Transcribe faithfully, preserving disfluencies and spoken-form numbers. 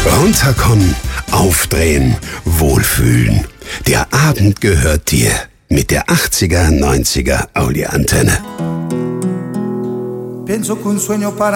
Runterkommen, aufdrehen, wohlfühlen. Der Abend gehört dir. Mit der achtziger, neunziger Audi Antenne. Pienso que un sueño para